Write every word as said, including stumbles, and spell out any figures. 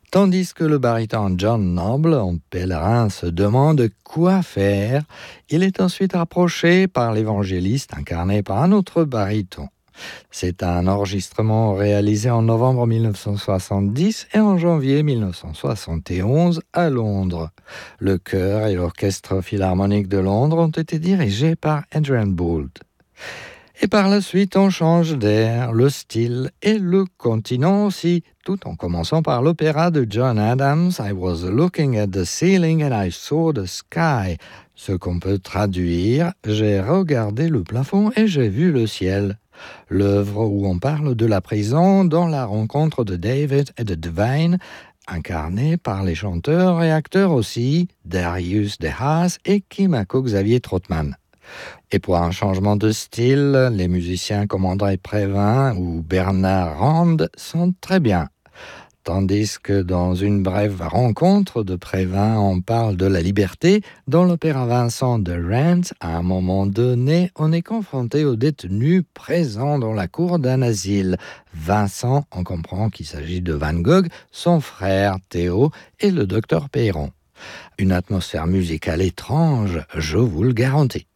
Tandis que le baryton John Noble, en pèlerin, se demande quoi faire, il est ensuite approché par l'évangéliste incarné par un autre baryton. C'est un enregistrement réalisé en novembre dix-neuf cent soixante-dix et en janvier dix-neuf cent soixante et onze à Londres. Le chœur et l'orchestre philharmonique de Londres ont été dirigés par Adrian Boult. Et par la suite, on change d'air, le style et le continent aussi, tout en commençant par l'opéra de John Adams, I was looking at the ceiling and I saw the sky. Ce qu'on peut traduire, j'ai regardé le plafond et j'ai vu le ciel. L'œuvre où on parle de la prison dans la rencontre de David et de Devine, incarnée par les chanteurs et acteurs aussi, Darius De Haas et Kimako Xavier Trottmann. Et pour un changement de style, les musiciens comme André Prévin ou Bernard Rand sont très bien. Tandis que dans une brève rencontre de Prévin, on parle de la liberté, dans l'opéra Vincent de Rent, à un moment donné, on est confronté aux détenus présents dans la cour d'un asile. Vincent, on comprend qu'il s'agit de Van Gogh, son frère Théo et le docteur Perron. Une atmosphère musicale étrange, je vous le garantis.